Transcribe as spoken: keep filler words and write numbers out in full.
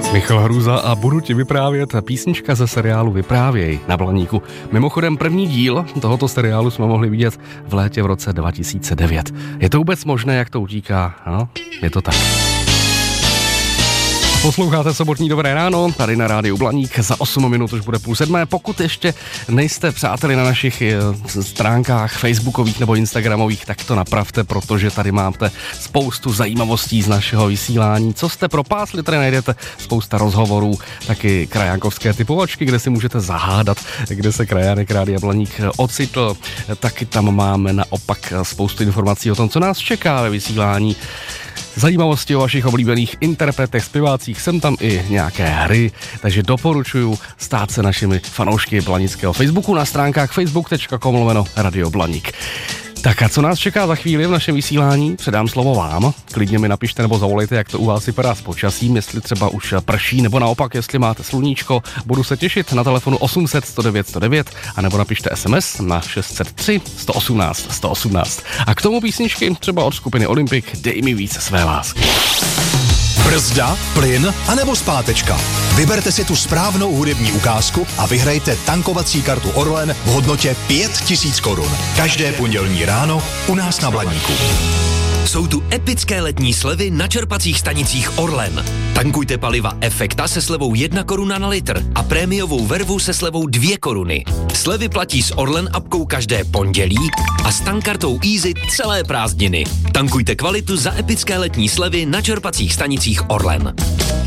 Michal Hruza a budu ti vyprávět, písnička ze seriálu Vyprávěj na Blaníku. Mimochodem první díl tohoto seriálu jsme mohli vidět v létě v roce dva tisíce devět. Je to vůbec možné, jak to utíká? Ano, je to tak. Posloucháte sobotní Dobré ráno, tady na rádiu Blaník, za osm minut už bude půl sedmé. Pokud ještě nejste přáteli na našich stránkách facebookových nebo instagramových, tak to napravte, protože tady máte spoustu zajímavostí z našeho vysílání. Co jste propásli, tady najdete spousta rozhovorů, taky krajankovské typovačky, kde si můžete zahádat, kde se krajánek Rádia Blaník ocitl. Taky tam máme naopak spoustu informací o tom, co nás čeká ve vysílání. Zajímavosti o vašich oblíbených interpretech, zpěvácích, jsem tam i nějaké hry, takže doporučuji stát se našimi fanoušky blanického Facebooku na stránkách facebook tečka com lomeno Radio Blaník. Tak a co nás čeká za chvíli v našem vysílání? Předám slovo vám. Klidně mi napište nebo zavolejte, jak to u vás vypadá s počasím, jestli třeba už prší, nebo naopak, jestli máte sluníčko. Budu se těšit na telefonu osm set sto devět sto devět, anebo napište es em es na šest set tři sto osmnáct sto osmnáct. A k tomu písničky třeba od skupiny Olympic Dej mi víc své lásky. Brzda, plyn anebo zpátečka. Vyberte si tu správnou hudební ukázku a vyhrajte tankovací kartu Orlen v hodnotě pět tisíc korun. Každé pondělní ráno u nás na Blaníku. Jsou tu epické letní slevy na čerpacích stanicích Orlen. Tankujte paliva Efekta se slevou jedna koruna na litr a prémiovou vervu se slevou dvě koruny. Slevy platí s Orlen apkou každé pondělí a s tankkartou Easy celé prázdniny. Tankujte kvalitu za epické letní slevy na čerpacích stanicích Orlen.